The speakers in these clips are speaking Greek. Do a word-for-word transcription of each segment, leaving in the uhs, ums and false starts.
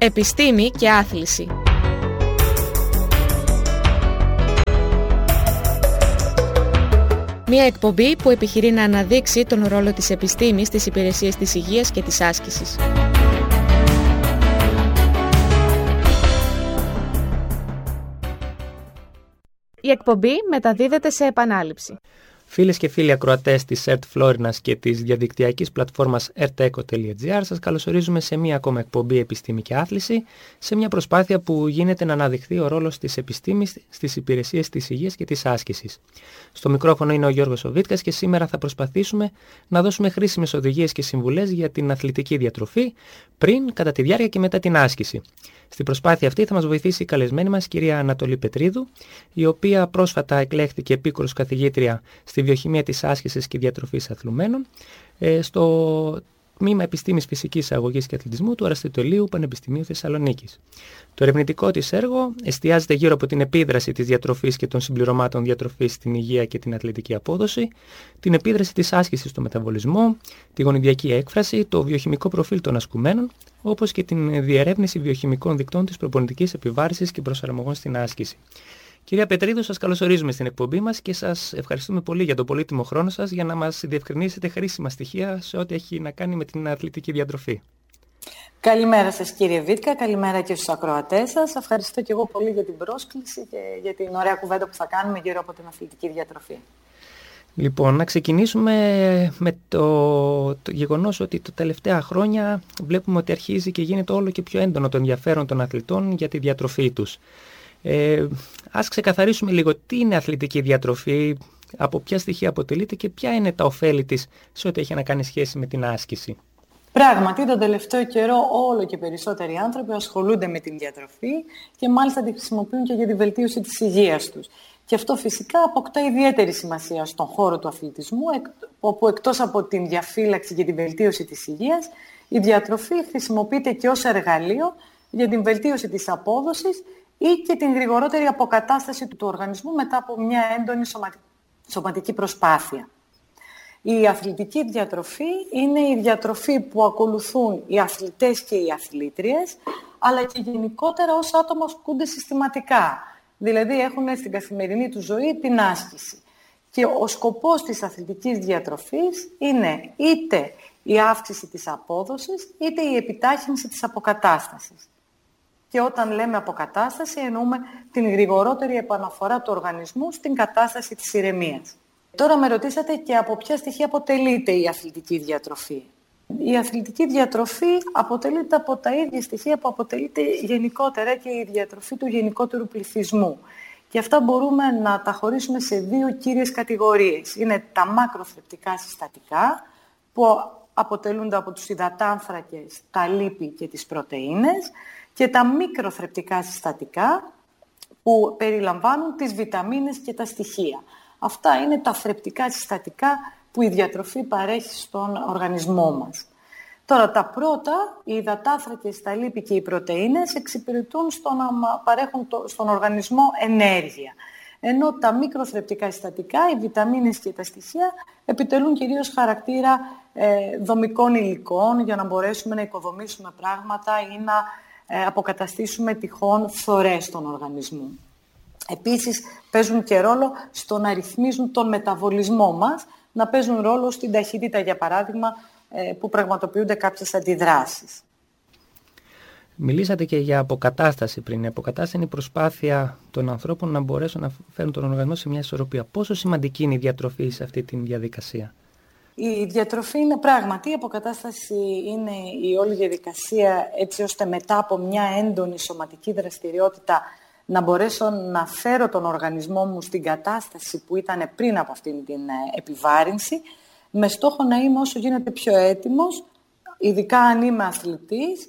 Επιστήμη και άθληση. Μια εκπομπή που επιχειρεί να αναδείξει τον ρόλο της επιστήμης στις υπηρεσίες της υγείας και της άσκησης. Η εκπομπή μεταδίδεται σε επανάληψη. Φίλες και φίλοι ακροατές της ΕΡΤ Φλόρινας και της διαδικτυακής πλατφόρμας ερτέκο τελεία τζι άρ, σας καλωσορίζουμε σε μία ακόμα εκπομπή Επιστήμη και Άθληση, σε μια προσπάθεια που γίνεται να αναδειχθεί ο ρόλος της επιστήμης στις υπηρεσίες της υγείας και της άσκησης. Στο μικρόφωνο είναι ο Γιώργος Οβίτκας και σήμερα θα προσπαθήσουμε να δώσουμε χρήσιμες οδηγίες και συμβουλές για την αθλητική διατροφή πριν, κατά τη διάρκεια και μετά την άσκηση. Στην προσπάθεια αυτή θα μας βοηθήσει η καλεσμένη μας κυρία Ανατολή Πετρίδου, η οποία πρόσφατα εκλέχθηκε επίκουρος καθηγήτρια στη βιοχημία της άσκησης και διατροφής αθλουμένων στο Τμήμα Επιστήμης Φυσικής Αγωγής και Αθλητισμού του Αραστητολείου Πανεπιστημίου Θεσσαλονίκης. Το ερευνητικό της έργο εστιάζεται γύρω από την επίδραση της διατροφής και των συμπληρωμάτων διατροφής στην υγεία και την αθλητική απόδοση, την επίδραση της άσκησης στο μεταβολισμό, τη γονιδιακή έκφραση, το βιοχημικό προφίλ των ασκουμένων, όπως και την διερεύνηση βιοχημικών δικτών της προπονητικής επιβάρυνσης και προσαρμογών στην άσκηση. Κυρία Πετρίδου, σας καλωσορίζουμε στην εκπομπή μας και σας ευχαριστούμε πολύ για τον πολύτιμο χρόνο σας για να μας διευκρινίσετε χρήσιμα στοιχεία σε ό,τι έχει να κάνει με την αθλητική διατροφή. Καλημέρα σας κύριε Βίτκα, καλημέρα και στους ακροατές σας. Ευχαριστώ και εγώ πολύ για την πρόσκληση και για την ωραία κουβέντα που θα κάνουμε γύρω από την αθλητική διατροφή. Λοιπόν, να ξεκινήσουμε με το, το γεγονός ότι τα τελευταία χρόνια βλέπουμε ότι αρχίζει και γίνεται όλο και πιο έντονο το ενδιαφέρον των αθλητών για τη διατροφή τους. Ε, ας ξεκαθαρίσουμε λίγο τι είναι αθλητική διατροφή, από ποια στοιχεία αποτελείται και ποια είναι τα ωφέλη της σε ό,τι έχει να κάνει σχέση με την άσκηση. Πράγματι, τον τελευταίο καιρό όλο και περισσότεροι άνθρωποι ασχολούνται με την διατροφή και μάλιστα τη χρησιμοποιούν και για τη βελτίωση της υγείας τους. Και αυτό φυσικά αποκτά ιδιαίτερη σημασία στον χώρο του αθλητισμού, όπου εκτός από την διαφύλαξη και την βελτίωση της υγείας, η διατροφή χρησιμοποιείται και ως εργαλείο για την βελτίωση της απόδοσης ή και την γρηγορότερη αποκατάσταση του οργανισμού μετά από μια έντονη σωματική προσπάθεια. Η αθλητική διατροφή είναι η διατροφή που ακολουθούν οι αθλητές και οι αθλήτριες, αλλά και γενικότερα ως άτομα ασκούνται συστηματικά. Δηλαδή έχουν στην καθημερινή του ζωή την άσκηση. Και ο σκοπός της αθλητικής διατροφής είναι είτε η αύξηση της απόδοσης, είτε η επιτάχυνση της αποκατάστασης. Και όταν λέμε αποκατάσταση, εννοούμε την γρηγορότερη επαναφορά του οργανισμού στην κατάσταση της ηρεμίας. Τώρα με ρωτήσατε και από ποια στοιχεία αποτελείται η αθλητική διατροφή. Η αθλητική διατροφή αποτελείται από τα ίδια στοιχεία που αποτελείται γενικότερα και η διατροφή του γενικότερου πληθυσμού. Και αυτά μπορούμε να τα χωρίσουμε σε δύο κύριες κατηγορίες. Είναι τα μακροθρεπτικά συστατικά, που αποτελούνται από τους υδατάνθρακες, τα λίπη και τις πρωτεΐνες, και τα μικροθρεπτικά συστατικά που περιλαμβάνουν τις βιταμίνες και τα στοιχεία. Αυτά είναι τα θρεπτικά συστατικά που η διατροφή παρέχει στον οργανισμό μας. Τώρα τα πρώτα, οι υδατάνθρακες, τα λίπη και οι πρωτεΐνες εξυπηρετούν στο να παρέχουν το, στον οργανισμό ενέργεια. Ενώ τα μικροθρεπτικά συστατικά, οι βιταμίνες και τα στοιχεία επιτελούν κυρίως χαρακτήρα ε, δομικών υλικών για να μπορέσουμε να οικοδομήσουμε πράγματα ή να αποκαταστήσουμε τυχόν φθορές στον οργανισμό. Επίσης παίζουν και ρόλο στο να ρυθμίζουν τον μεταβολισμό μας, να παίζουν ρόλο στην ταχύτητα, για παράδειγμα, που πραγματοποιούνται κάποιες αντιδράσεις. Μιλήσατε και για αποκατάσταση πριν. Η αποκατάσταση είναι η προσπάθεια των ανθρώπων να μπορέσουν να φέρουν τον οργανισμό σε μια ισορροπία. Πόσο σημαντική είναι η διατροφή σε αυτή τη διαδικασία? Η διατροφή είναι πράγματι, η αποκατάσταση είναι η όλη διαδικασία έτσι ώστε μετά από μια έντονη σωματική δραστηριότητα να μπορέσω να φέρω τον οργανισμό μου στην κατάσταση που ήταν πριν από αυτήν την επιβάρυνση, με στόχο να είμαι όσο γίνεται πιο έτοιμος, ειδικά αν είμαι αθλητής,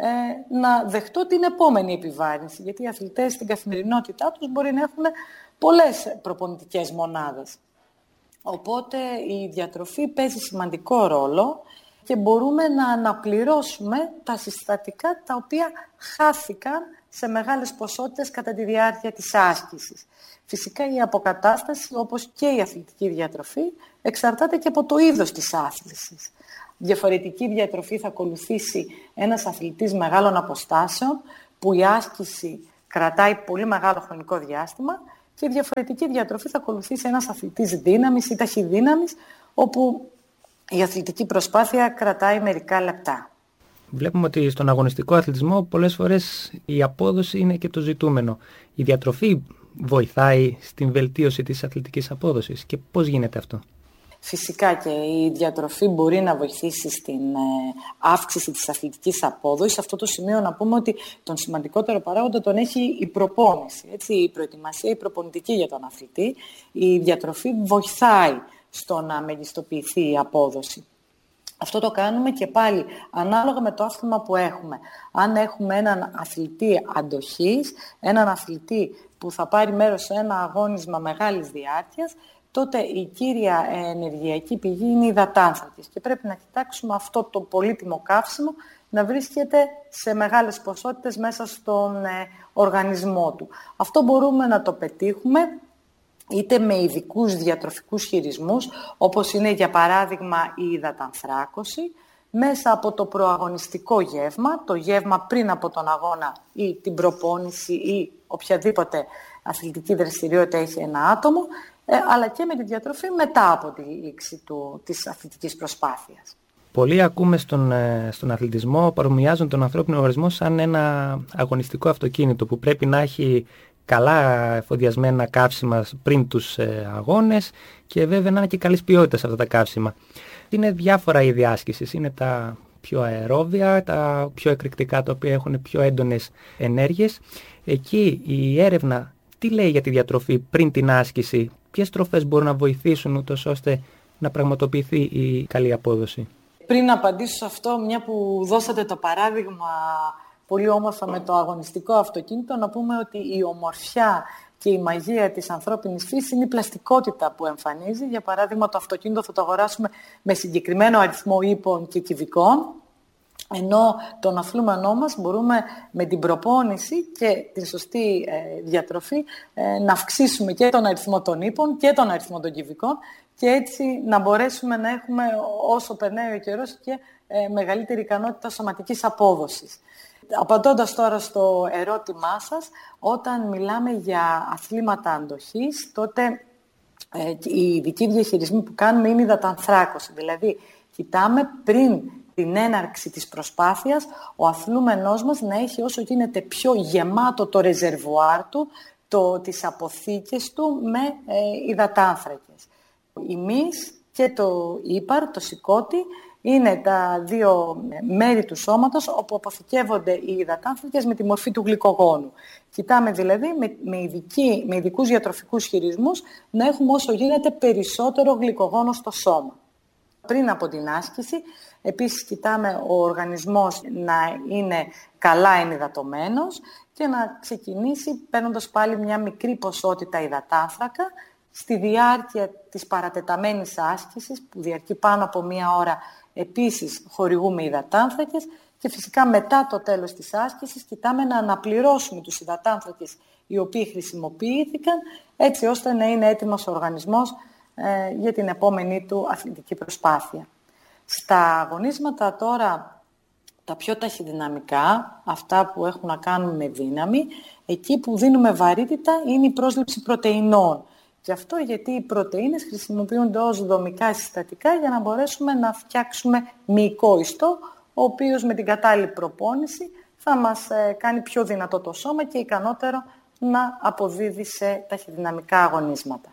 να δεχτώ την επόμενη επιβάρυνση. Γιατί οι αθλητές στην καθημερινότητά τους μπορεί να έχουν πολλές προπονητικές μονάδες. Οπότε η διατροφή παίζει σημαντικό ρόλο και μπορούμε να αναπληρώσουμε τα συστατικά τα οποία χάθηκαν σε μεγάλες ποσότητες κατά τη διάρκεια της άσκησης. Φυσικά η αποκατάσταση, όπως και η αθλητική διατροφή, εξαρτάται και από το είδος της άθλησης. Διαφορετική διατροφή θα ακολουθήσει ένας αθλητής μεγάλων αποστάσεων, που η άσκηση κρατάει πολύ μεγάλο χρονικό διάστημα, και διαφορετική διατροφή θα ακολουθήσει ένας αθλητής δύναμης ή ταχυδύναμης, όπου η αθλητική προσπάθεια κρατάει μερικά λεπτά. Βλέπουμε ότι στον αγωνιστικό αθλητισμό πολλές φορές η απόδοση είναι και το ζητούμενο. Η διατροφή βοηθάει στην βελτίωση της αθλητικής απόδοσης, και πώς γίνεται αυτό? Φυσικά και η διατροφή μπορεί να βοηθήσει στην αύξηση της αθλητικής απόδοσης. Σε αυτό το σημείο να πούμε ότι τον σημαντικότερο παράγοντα τον έχει η προπόνηση, έτσι, η προετοιμασία, η προπονητική για τον αθλητή. Η διατροφή βοηθάει στο να μεγιστοποιηθεί η απόδοση. Αυτό το κάνουμε και πάλι ανάλογα με το άθλημα που έχουμε. Αν έχουμε έναν αθλητή αντοχής, έναν αθλητή που θα πάρει μέρος σε ένα αγώνισμα μεγάλης διάρκειας, τότε η κύρια ενεργειακή πηγή είναι οι υδατάνθρακες και πρέπει να κοιτάξουμε αυτό το πολύτιμο καύσιμο να βρίσκεται σε μεγάλες ποσότητες μέσα στον ε, οργανισμό του. Αυτό μπορούμε να το πετύχουμε είτε με ειδικούς διατροφικούς χειρισμούς, όπως είναι για παράδειγμα η υδατανθράκωση, μέσα από το προαγωνιστικό γεύμα, το γεύμα πριν από τον αγώνα ή την προπόνηση ή οποιαδήποτε αθλητική δραστηριότητα έχει ένα άτομο, ε, αλλά και με τη διατροφή μετά από τη λήξη του, της αθλητικής προσπάθειας. Πολλοί ακούμε στον, στον αθλητισμό, παρομοιάζουν τον ανθρώπινο οργανισμό σαν ένα αγωνιστικό αυτοκίνητο που πρέπει να έχει καλά εφοδιασμένα καύσιμα πριν τους ε, αγώνες και βέβαια να είναι και καλής ποιότητας αυτά τα καύσιμα. Είναι διάφορα είδη άσκησης. Είναι τα πιο αερόβια, τα πιο εκρηκτικά, τα οποία έχουν πιο έντονες ενέργειες. Εκεί η έρευνα τι λέει για τη διατροφή πριν την άσκηση, ποιες τροφές μπορούν να βοηθήσουν ούτως ώστε να πραγματοποιηθεί η καλή απόδοση? Πριν απαντήσω σε αυτό, μια που δώσατε το παράδειγμα πολύ όμορφα με το αγωνιστικό αυτοκίνητο, να πούμε ότι η ομορφιά και η μαγεία της ανθρώπινης φύσης είναι η πλαστικότητα που εμφανίζει. Για παράδειγμα, το αυτοκίνητο θα το αγοράσουμε με συγκεκριμένο αριθμό ύπων και κυβικών, ενώ τον αθλούμενό μας μπορούμε με την προπόνηση και την σωστή ε, διατροφή ε, να αυξήσουμε και τον αριθμό των ύπων και τον αριθμό των κυβικών και έτσι να μπορέσουμε να έχουμε όσο περνάει ο καιρός και ε, μεγαλύτερη ικανότητα σωματικής απόδοσης. Απαντώντας τώρα στο ερώτημά σας, όταν μιλάμε για αθλήματα αντοχής, τότε ε, οι ειδικοί διαχειρισμοί που κάνουμε είναι η υδατανθράκωση. Δηλαδή, κοιτάμε πριν την έναρξη της προσπάθειας, ο αθλούμενός μας να έχει όσο γίνεται πιο γεμάτο το ρεζερβουάρ του, το, τις αποθήκες του με ε, υδατάνθρακες. Η μυς και το ύπαρ, το σηκώτη, είναι τα δύο μέρη του σώματος όπου αποθηκεύονται οι υδατάνθρακες με τη μορφή του γλυκογόνου. Κοιτάμε δηλαδή με, με, ειδική, με ειδικούς διατροφικούς χειρισμούς να έχουμε όσο γίνεται περισσότερο γλυκογόνο στο σώμα. Πριν από την άσκηση, επίσης κοιτάμε ο οργανισμός να είναι καλά ενυδατωμένος και να ξεκινήσει παίρνοντας πάλι μια μικρή ποσότητα υδατάνθρακα στη διάρκεια της παρατεταμένης άσκησης που διαρκεί πάνω από μία ώρα. Επίσης χορηγούμε υδατάνθρακες και φυσικά μετά το τέλος της άσκησης κοιτάμε να αναπληρώσουμε τους υδατάνθρακες οι οποίοι χρησιμοποιήθηκαν έτσι ώστε να είναι έτοιμος ο οργανισμός ε, για την επόμενη του αθλητική προσπάθεια. Στα αγωνίσματα τώρα τα πιο ταχυδυναμικά, αυτά που έχουν να κάνουν με δύναμη, εκεί που δίνουμε βαρύτητα είναι η πρόσληψη πρωτεϊνών. Και αυτό γιατί οι πρωτεΐνες χρησιμοποιούνται ως δομικά συστατικά για να μπορέσουμε να φτιάξουμε μυϊκό ιστό, ο οποίος με την κατάλληλη προπόνηση θα μας κάνει πιο δυνατό το σώμα και ικανότερο να αποδίδει σε ταχυδυναμικά αγωνίσματα.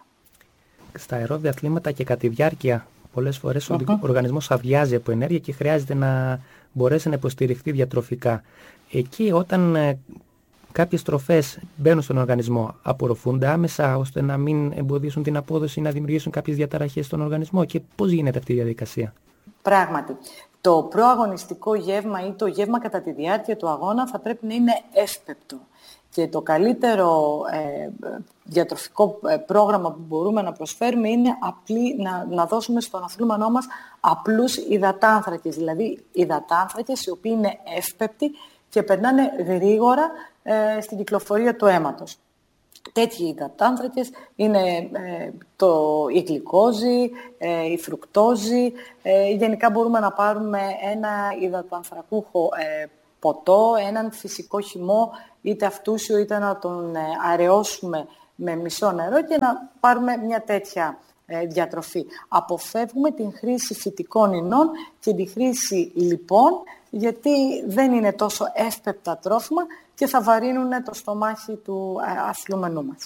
Στα αερόβια αθλήματα και κατά τη διάρκεια πολλές φορές uh-huh. ο οργανισμός αδειάζει από ενέργεια και χρειάζεται να μπορέσει να υποστηριχθεί διατροφικά. Εκεί όταν κάποιες τροφές μπαίνουν στον οργανισμό, απορροφούνται άμεσα ώστε να μην εμποδίσουν την απόδοση ή να δημιουργήσουν κάποιες διαταραχές στον οργανισμό και πώς γίνεται αυτή η διαδικασία? Πράγματι, το προαγωνιστικό γεύμα ή το γεύμα κατά τη διάρκεια του αγώνα θα πρέπει να είναι εύπεπτο. Και το καλύτερο ε, διατροφικό πρόγραμμα που μπορούμε να προσφέρουμε είναι απλή, να, να δώσουμε στον αθλούμενό μας απλούς υδατάνθρακες, δηλαδή υδατάνθρακες οι οποίοι είναι εύπεπτοι και περνάνε γρήγορα ε, στην κυκλοφορία του αίματος. Τέτοιοι υδατάνθρακες είναι ε, το, η γλυκόζη, ε, η φρουκτόζη. Ε, γενικά μπορούμε να πάρουμε ένα υδατοανθρακούχο ε, ποτό, έναν φυσικό χυμό, είτε αυτούσιο είτε να τον ε, αραιώσουμε με μισό νερό και να πάρουμε μια τέτοια ε, διατροφή. Αποφεύγουμε την χρήση φυτικών ινών και τη χρήση λιπών, γιατί δεν είναι τόσο εύπεπτα τρόφιμα και θα βαρύνουν το στομάχι του αθλούμενού μας.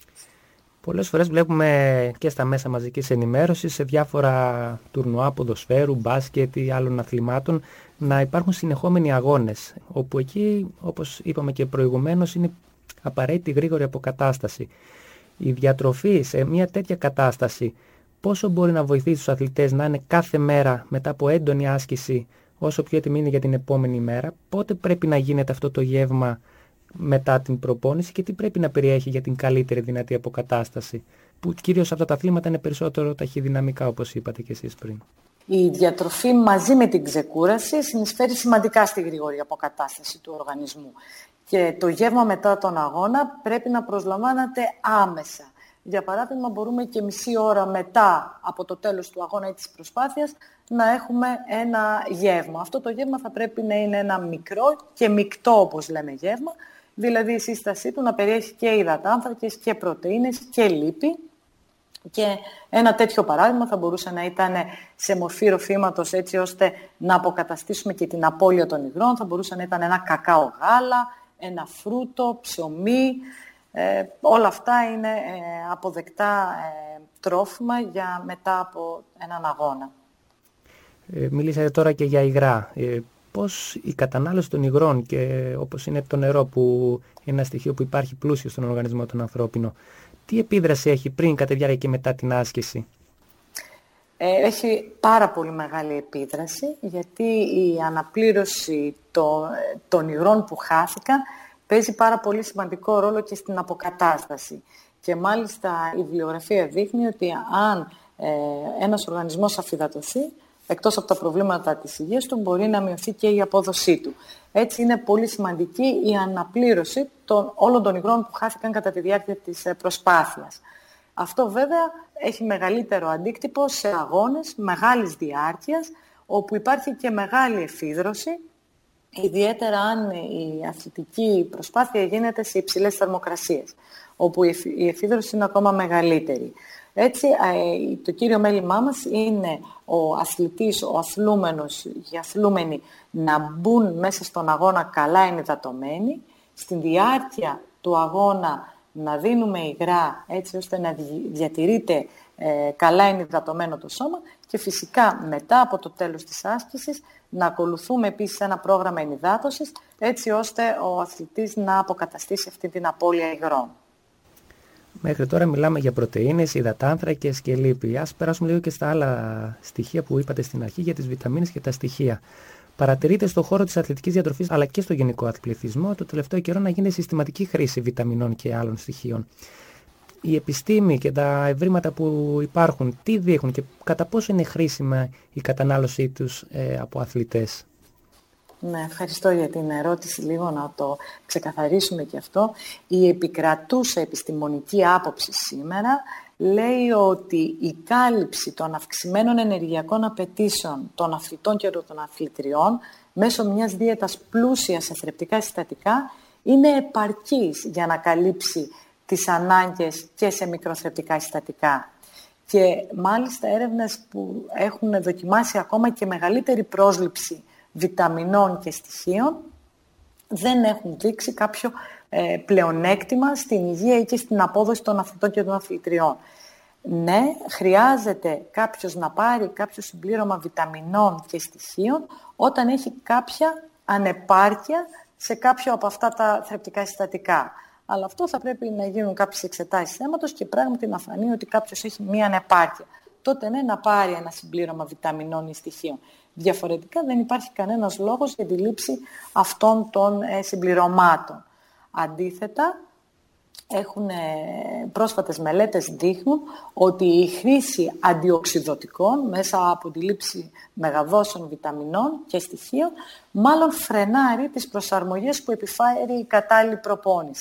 Πολλές φορές βλέπουμε και στα μέσα μαζικής ενημέρωσης, σε διάφορα τουρνουά ποδοσφαίρου, μπάσκετ ή άλλων αθλημάτων, να υπάρχουν συνεχόμενοι αγώνες, όπου εκεί, όπως είπαμε και προηγουμένως, είναι απαραίτητη γρήγορη αποκατάσταση. Η διατροφή σε μια τέτοια κατάσταση, πόσο μπορεί να βοηθήσει τους αθλητές να είναι κάθε μέρα μετά από έντονη άσκηση, όσο πιο έτοιμοι είναι για την επόμενη μέρα, πότε πρέπει να γίνεται αυτό το γεύμα μετά την προπόνηση και τι πρέπει να περιέχει για την καλύτερη δυνατή αποκατάσταση, που κυρίως αυτά τα αθλήματα είναι περισσότερο ταχυδυναμικά, όπως είπατε και εσείς πριν. Η διατροφή μαζί με την ξεκούραση συνεισφέρει σημαντικά στη γρήγορη αποκατάσταση του οργανισμού. Και το γεύμα μετά τον αγώνα πρέπει να προσλαμβάνεται άμεσα. Για παράδειγμα, μπορούμε και μισή ώρα μετά από το τέλος του αγώνα ή της προσπάθειας να έχουμε ένα γεύμα. Αυτό το γεύμα θα πρέπει να είναι ένα μικρό και μεικτό, όπως λέμε, γεύμα. Δηλαδή η σύστασή του να περιέχει και υδατάνθρακες και πρωτεΐνες και λίπη. Και ένα τέτοιο παράδειγμα θα μπορούσε να ήταν σε μορφή ροφήματος, έτσι ώστε να αποκαταστήσουμε και την απώλεια των υγρών. Θα μπορούσε να ήταν ένα κακάο γάλα, ένα φρούτο, ψωμί. Ε, όλα αυτά είναι ε, αποδεκτά ε, τρόφιμα για μετά από έναν αγώνα. Ε, μιλήσατε τώρα και για υγρά. Ε, πώς η κατανάλωση των υγρών, και όπως είναι το νερό, που είναι ένα στοιχείο που υπάρχει πλούσιο στον οργανισμό των ανθρώπινων, τι επίδραση έχει πριν, κατά τη διάρκεια και μετά την άσκηση? Ε, έχει πάρα πολύ μεγάλη επίδραση, γιατί η αναπλήρωση των, των υγρών που χάθηκαν παίζει πάρα πολύ σημαντικό ρόλο και στην αποκατάσταση. Και μάλιστα η βιβλιογραφία δείχνει ότι αν ε, ένας οργανισμός αφυδατωθεί, εκτός από τα προβλήματα της υγείας του, μπορεί να μειωθεί και η απόδοσή του. Έτσι είναι πολύ σημαντική η αναπλήρωση των όλων των υγρών που χάθηκαν κατά τη διάρκεια της προσπάθειας. Αυτό βέβαια έχει μεγαλύτερο αντίκτυπο σε αγώνες μεγάλης διάρκειας, όπου υπάρχει και μεγάλη εφίδρωση, ιδιαίτερα αν η αθλητική προσπάθεια γίνεται σε υψηλές θερμοκρασίες, όπου η εφίδρωση είναι ακόμα μεγαλύτερη. Έτσι, το κύριο μέλημά μας είναι ο αθλητής, ο αθλούμενος, οι αθλούμενοι να μπουν μέσα στον αγώνα καλά ενυδατωμένοι, στην διάρκεια του αγώνα να δίνουμε υγρά έτσι ώστε να διατηρείται ε, καλά ενυδατωμένο το σώμα και φυσικά μετά από το τέλος της άσκησης να ακολουθούμε επίσης ένα πρόγραμμα ενυδάτωσης έτσι ώστε ο αθλητής να αποκαταστήσει αυτή την απώλεια υγρών. Μέχρι τώρα μιλάμε για πρωτεΐνες, υδατάνθρακες και λίπη. Ας περάσουμε λίγο και στα άλλα στοιχεία που είπατε στην αρχή για τις βιταμίνες και τα στοιχεία. Παρατηρείται στον χώρο της αθλητικής διατροφής αλλά και στο γενικό αθλητισμό το τελευταίο καιρό να γίνεται συστηματική χρήση βιταμινών και άλλων στοιχείων. Η επιστήμη και τα ευρήματα που υπάρχουν, τι δείχνουν και κατά πόσο είναι χρήσιμα η κατανάλωσή τους ε, από αθλητές? Ναι, ευχαριστώ για την ερώτηση, λίγο να το ξεκαθαρίσουμε και αυτό. Η επικρατούσα επιστημονική άποψη σήμερα λέει ότι η κάλυψη των αυξημένων ενεργειακών απαιτήσεων των αθλητών και των αθλητριών μέσω μιας δίαιτας πλούσια σε θρεπτικά συστατικά είναι επαρκής για να καλύψει τις ανάγκες και σε μικροθρεπτικά συστατικά. Και μάλιστα έρευνες που έχουν δοκιμάσει ακόμα και μεγαλύτερη πρόσληψη βιταμινών και στοιχείων δεν έχουν δείξει κάποιο ε, πλεονέκτημα στην υγεία ή και στην απόδοση των αθλητών και των αθλητριών. Ναι, χρειάζεται κάποιος να πάρει κάποιο συμπλήρωμα βιταμινών και στοιχείων όταν έχει κάποια ανεπάρκεια σε κάποιο από αυτά τα θρεπτικά συστατικά. Αλλά αυτό θα πρέπει να γίνουν κάποιες εξετάσεις αίματος και πράγματι να φανεί ότι κάποιος έχει μία ανεπάρκεια. Τότε ναι, να πάρει ένα συμπλήρωμα βιταμινών ή στοιχείων. Διαφορετικά δεν υπάρχει κανένας λόγος για τη λήψη αυτών των ε, συμπληρωμάτων. Αντίθετα, έχουν, ε, πρόσφατες μελέτες δείχνουν ότι η χρήση αντιοξυδωτικών μέσα από τη λήψη μεγαδόσεων βιταμινών και στοιχείων μάλλον φρενάρει τις προσαρμογές που επιφέρει η κατάλληλη προπόνηση.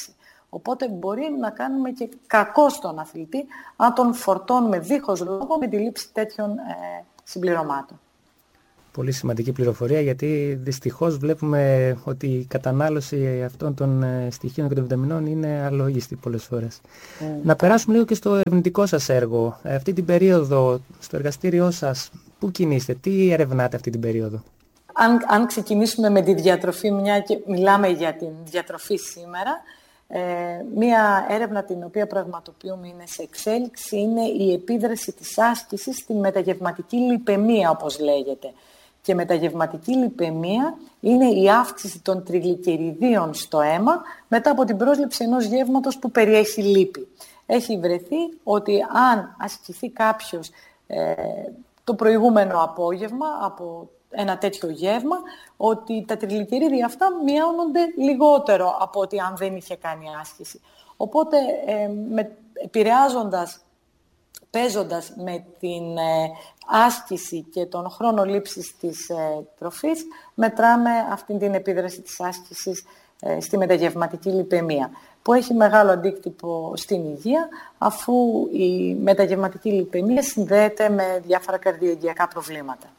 Οπότε μπορεί να κάνουμε και κακό στον αθλητή αν τον φορτώνουμε δίχως λόγο με τη λήψη τέτοιων ε, συμπληρωμάτων. Πολύ σημαντική πληροφορία, γιατί δυστυχώς βλέπουμε ότι η κατανάλωση αυτών των στοιχείων και των βιταμινών είναι αλόγιστη πολλές φορές. Mm. Να περάσουμε λίγο και στο ερευνητικό σας έργο. Αυτή την περίοδο, στο εργαστήριό σας, πού κινείστε, τι ερευνάτε αυτή την περίοδο? Αν, αν ξεκινήσουμε με τη διατροφή, μια και μιλάμε για την διατροφή σήμερα, ε, μία έρευνα την οποία πραγματοποιούμε είναι σε εξέλιξη, είναι η επίδραση της άσκησης στη μεταγευματική λιπαιμία, όπως λέγεται. Και μεταγευματική λιπαιμία είναι η αύξηση των τριγλικεριδίων στο αίμα μετά από την πρόσληψη ενός γεύματος που περιέχει λίπη. Έχει βρεθεί ότι αν ασκηθεί κάποιος ε, το προηγούμενο απόγευμα από ένα τέτοιο γεύμα, ότι τα τριγλικερίδια αυτά μειώνονται λιγότερο από ότι αν δεν είχε κάνει άσκηση. Οπότε, ε, με, επηρεάζοντας, παίζοντας με την ε, άσκηση και τον χρόνο λήψης της ε, τροφής, μετράμε αυτή την επίδραση της άσκησης ε, στη μεταγευματική λιπαιμία, που έχει μεγάλο αντίκτυπο στην υγεία, αφού η μεταγευματική λιπαιμία συνδέεται με διάφορα καρδιαγγειακά προβλήματα.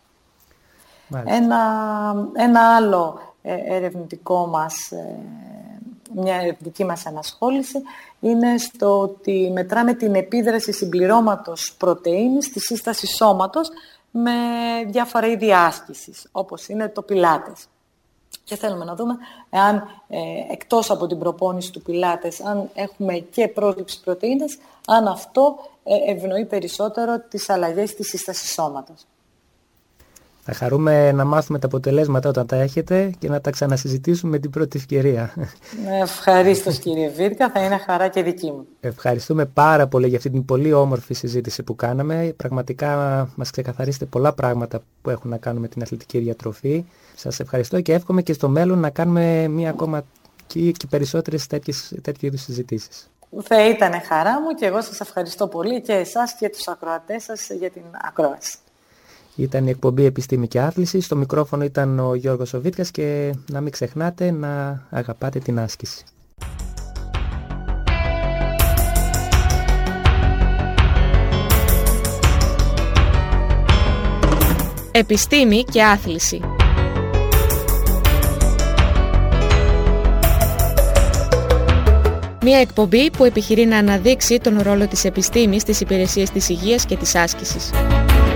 Ένα, ένα άλλο ε, ερευνητικό μας, ε, μια ερευνητική μας ανασχόληση είναι στο ότι μετράμε την επίδραση συμπληρώματος πρωτεΐνης στη σύσταση σώματος με διάφορα είδη άσκησης, όπως είναι το πιλάτες. Και θέλουμε να δούμε εάν ε, εκτός από την προπόνηση του πιλάτες, αν έχουμε και πρόσληψη πρωτεΐνης, αν αυτό ε, ευνοεί περισσότερο τις αλλαγές στη σύσταση σώματος. Θα χαρούμε να μάθουμε τα αποτελέσματα όταν τα έχετε και να τα ξανασυζητήσουμε με την πρώτη ευκαιρία. Ευχαρίστως κύριε Βίρκα, θα είναι χαρά και δική μου. Ευχαριστούμε πάρα πολύ για αυτή την πολύ όμορφη συζήτηση που κάναμε. Πραγματικά μας ξεκαθαρίσετε πολλά πράγματα που έχουν να κάνουν με την αθλητική διατροφή. Σας ευχαριστώ και εύχομαι και στο μέλλον να κάνουμε μία ακόμα και, και περισσότερες τέτοιες, τέτοιου είδους συζητήσεις. Θα ήταν χαρά μου και εγώ σας ευχαριστώ πολύ και εσάς και τους ακροατές σας για την ακρόαση. Ήταν η εκπομπή Επιστήμη και Άθληση. Στο μικρόφωνο ήταν ο Γιώργος ο Βίτκας και να μην ξεχνάτε να αγαπάτε την άσκηση. Επιστήμη και Άθληση. Μια εκπομπή που επιχειρεί να αναδείξει τον ρόλο της επιστήμης στις υπηρεσίες της υγείας και της άσκησης.